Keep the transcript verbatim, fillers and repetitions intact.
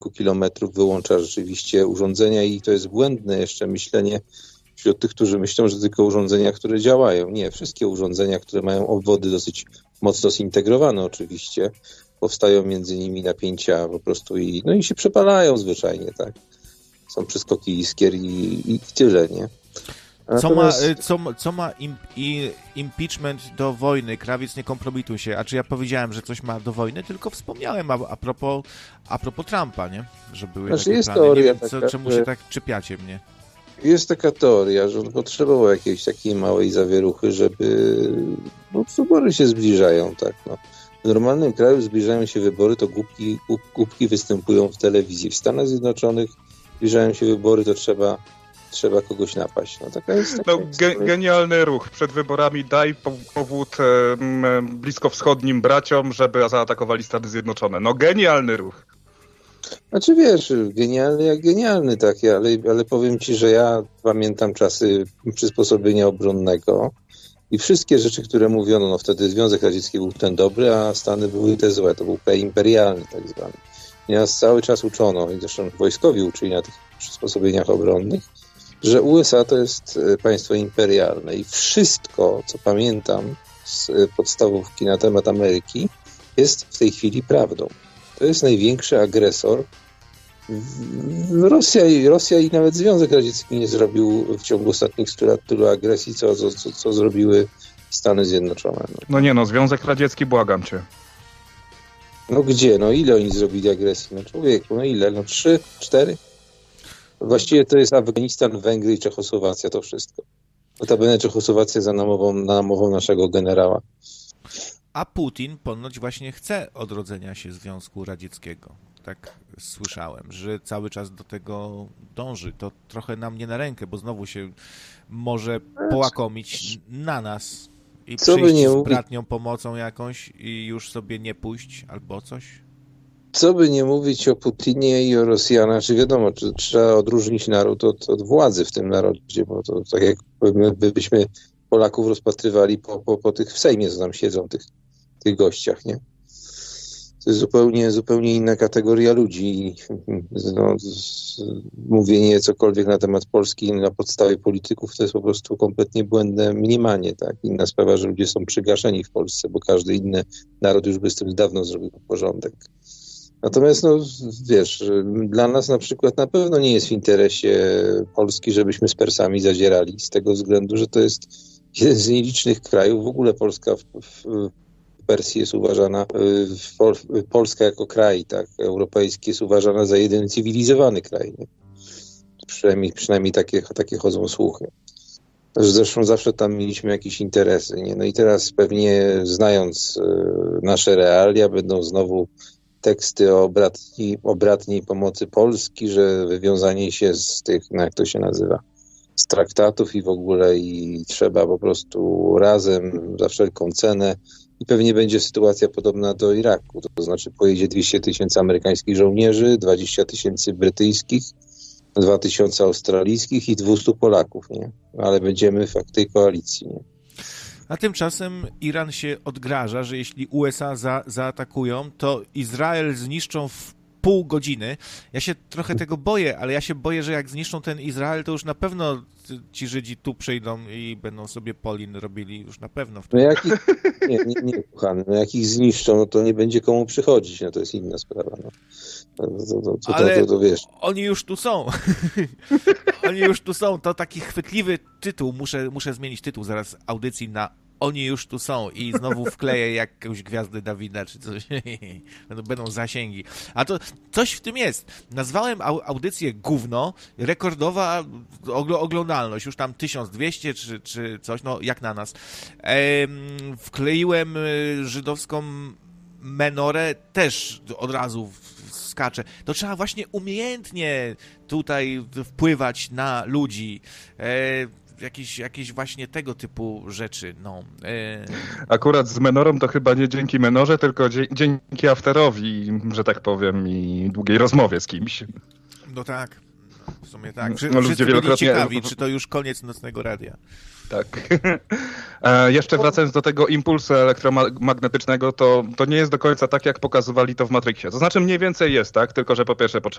kilometrów wyłącza rzeczywiście urządzenia i to jest błędne jeszcze myślenie wśród tych, którzy myślą, że tylko urządzenia, które działają. Nie, wszystkie urządzenia, które mają obwody dosyć mocno zintegrowane oczywiście, powstają między nimi napięcia po prostu i, no i się przepalają zwyczajnie, tak. Są przeskoki iskier i, i tyle, nie? Natomiast... Co ma, co, co ma im, i, impeachment do wojny? Krawiec, nie kompromituj się. A czy ja powiedziałem, że coś ma do wojny? Tylko wspomniałem a, a, propos, a propos Trumpa, nie? Że były znaczy takie jest plany. Teoria nie wiem, co, taka, czemu że... się tak czepiacie mnie? Jest taka teoria, że on potrzebował jakiejś takiej małej zawieruchy, żeby... No, wybory się zbliżają, tak, no. W normalnym kraju zbliżają się wybory, to głupki, głup, głupki występują w telewizji. W Stanach Zjednoczonych zbliżają się wybory, to trzeba, trzeba kogoś napaść. No, taka jest, taka no jest ge- genialny ruch. Przed wyborami daj powód e, bliskowschodnim braciom, żeby zaatakowali Stany Zjednoczone. No genialny ruch. Znaczy wiesz, genialny jak genialny taki, ale, ale powiem ci, że ja pamiętam czasy przysposobienia obronnego i wszystkie rzeczy, które mówiono, no wtedy Związek Radziecki był ten dobry, a Stany były te złe, to był kraj imperialny tak zwany. I nas cały czas uczono, i zresztą wojskowi uczyli na tych przysposobieniach obronnych, że U S A to jest państwo imperialne i wszystko, co pamiętam z podstawówki na temat Ameryki, jest w tej chwili prawdą. To jest największy agresor. Rosja i, Rosja i nawet Związek Radziecki nie zrobił w ciągu ostatnich stu lat tylu agresji, co, co, co, co zrobiły Stany Zjednoczone. No. no nie no, Związek Radziecki, błagam cię. No gdzie? No ile oni zrobili agresji? No człowieku, no ile? No trzy, cztery? Właściwie to jest Afganistan, Węgry i Czechosłowacja, to wszystko. Notabene Czechosłowacja za namową, namową naszego generała. A Putin ponoć właśnie chce odrodzenia się Związku Radzieckiego. Tak słyszałem, że cały czas do tego dąży. To trochę nam nie na rękę, bo znowu się może połakomić na nas i Co by przyjść nie z mówić, bratnią pomocą jakąś i już sobie nie pójść albo coś. co by nie mówić o Putinie i o Rosjanach, czy wiadomo, czy trzeba odróżnić naród od, od władzy w tym narodzie, bo to tak jak my byśmy Polaków rozpatrywali po, po, po tych w Sejmie, co tam siedzą, tych, tych gościach, nie? To jest zupełnie, zupełnie inna kategoria ludzi. No, z, mówienie cokolwiek na temat Polski na podstawie polityków to jest po prostu kompletnie błędne mniemanie. Tak? Inna sprawa, że ludzie są przygaszeni w Polsce, bo każdy inny naród już by z tym dawno zrobił porządek. Natomiast, no wiesz, dla nas na przykład na pewno nie jest w interesie Polski, żebyśmy z Persami zadzierali, z tego względu, że to jest jeden z nielicznych krajów. W ogóle Polska w, w Persji jest uważana, w Pol, Polska jako kraj tak, europejski jest uważana za jedyny cywilizowany kraj. Nie? Przynajmniej, przynajmniej takie, takie chodzą słuchy. Zresztą zawsze tam mieliśmy jakieś interesy. Nie? No i teraz pewnie znając nasze realia będą znowu teksty o bratniej, o bratniej pomocy Polski, że wywiązanie się z tych, no jak to się nazywa, z traktatów i w ogóle i trzeba po prostu razem za wszelką cenę i pewnie będzie sytuacja podobna do Iraku, to znaczy pojedzie dwieście tysięcy amerykańskich żołnierzy, dwadzieścia tysięcy brytyjskich, dwa tysiące australijskich i dwieście Polaków, nie? Ale będziemy w tej koalicji, nie? A tymczasem Iran się odgraża, że jeśli U S A za, zaatakują, to Izrael zniszczą w pół godziny. Ja się trochę tego boję, ale ja się boję, że jak zniszczą ten Izrael, to już na pewno ci Żydzi tu przyjdą i będą sobie Polin robili już na pewno. No jak ich, nie, nie, nie, kochany, no jak ich zniszczą, no to nie będzie komu przychodzić, no to jest inna sprawa. No. To, to, to, to, ale to, to, to wiesz. Oni już tu są. Oni już tu są. To taki chwytliwy tytuł. Muszę, muszę zmienić tytuł zaraz audycji na Oni już tu są i znowu wkleję jakąś gwiazdę Dawida czy coś. Będą, będą zasięgi. A to coś w tym jest. Nazwałem audycję gówno, rekordowa oglądalność, już tam tysiąc dwieście czy, czy coś, no jak na nas. Ehm, wkleiłem żydowską menorę, też od razu skacze. To trzeba właśnie umiejętnie tutaj wpływać na ludzi. Ehm, Jakieś, jakieś właśnie tego typu rzeczy, no. E... Akurat z menorą to chyba nie dzięki menorze, tylko dzie- dzięki afterowi, że tak powiem, i długiej rozmowie z kimś. No tak, w sumie tak. Wszy- no, ludzie wszyscy wielokrotnie... byli ciekawi, czy to już koniec Nocnego Radia. Tak. E, jeszcze wracając do tego impulsu elektromagnetycznego, to, to nie jest do końca tak, jak pokazywali to w Matrixie. To znaczy mniej więcej jest, tak? Tylko że po pierwsze potrzeba